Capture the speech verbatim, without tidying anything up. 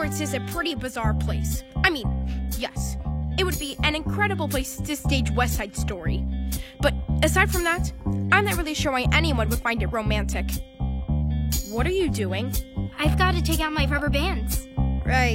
Hogwarts is a pretty bizarre place. I mean, yes, it would be an incredible place to stage West Side Story. But aside from that, I'm not really sure why anyone would find it romantic. What are you doing? I've got to take out my rubber bands. Right.